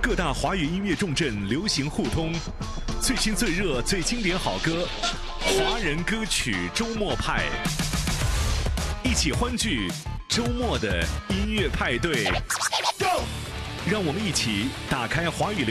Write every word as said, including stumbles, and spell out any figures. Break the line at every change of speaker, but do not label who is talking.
各大华语音乐重镇流行互通，最新最热最经典好歌，华人歌曲周末派，一起欢聚周末的音乐派对。让我们一起打开华语流